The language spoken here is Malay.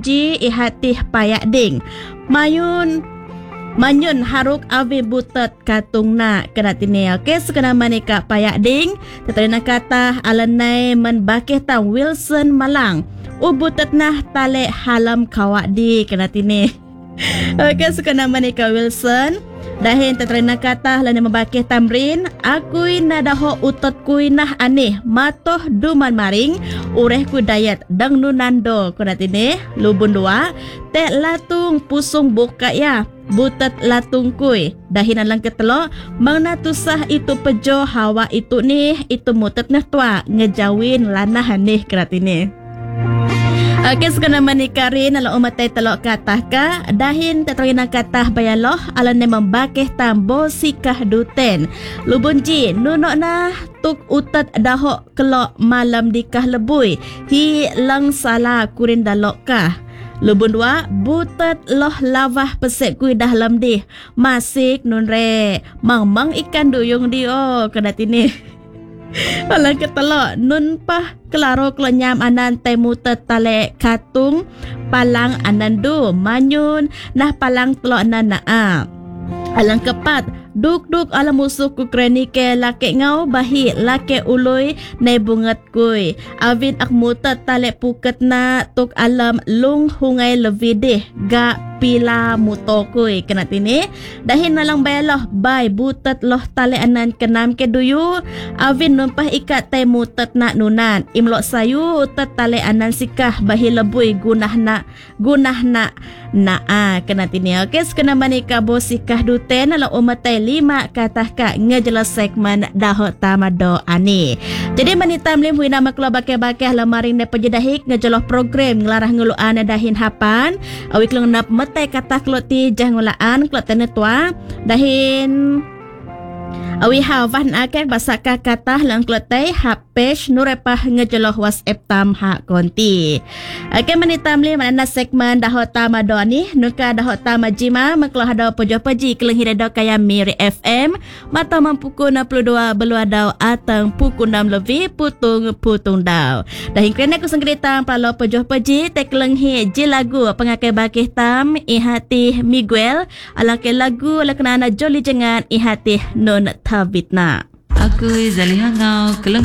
ji ihati payak ding. Manyun haruk awi butet katungna kenatine. Okey, sekena manika payak ding. Tetrina kata alanai menbakih tam Wilson Malang. Butet nah tale halam kawak di kenatine. Okey, sekena manika Wilson. Dahin tetrina kata lana membakih tamrin. Akui nadaho utot kui nah aneh. Matoh duman maring. Ureh ku dayat dang nunando kenatine. Lubun dua. Tek latung pusung buka ya. Butet latung kuy. Dahin alang ketelo. Mang natusah itu pejo hawa itu nih. Itu mutet nah tua. Ngejawin lanah nih kenatine. Okey, sekena manikarin ala umatay telok katah ka. Dahin tetrina katah bayaloh ala ne membakih tambo sikah duten. Lubunji nunok nah tuk utat dahok kelok malam dikah lebui. Hi lang salah kurin dalok kah. Lubun dua, butet loh lavah pesek kui dah lam dih. Masik nun re. Mang ikan duyung dio kenatini. Walang ketelok nun pah kelaro klenyam anan temu tetale katung palang anandu manyun nah palang telok anan naa. Alang kepat duk ala musuh ku krenike lake ngau bahi lake uloy na bungat kuy. Avin ak mutet tale puket na tuk alam lung hungay levidih ga pila mutokuy kenatini. Dahin nalang beloh bay butet loh tale anan kenam ke duyu. Avin numpah ikat tay mutet nak nunan. Imlok sayu utet tale anan sikah bahi lebui gunah na kenatini. Okey, sekena manika bosikah duten ala umatay 5 katah ka ngejelas segmen dahot tamado ani. Jadi manitam lim huina maklo bakeh-bakeh lamaring ne pejedahik ngejeloh program ngelarah nguluan dahin hapan. Awik leng nap mete katah kloti jangulaan klotene tua. Dahin awi hawan akeh basaka katah lang klotay hapes nurepah ngejeloh WhatsApp tam hak konti. Okey, manitam lim mana segmen dahot tamado ani nuka dahot tamajima maklo hado pojo peji keleng hiredo kaya Miri FM mata mampuku 62 belua daw atang puku 6 lebih putung daw. Dahin krena ku sengkritam palo pojo peji tekeleng hi ji lagu pengakai bakih tam ihati Miguel alake lagu ala kenana joli jengan ihati non tabitna. Aku zalihangau keleng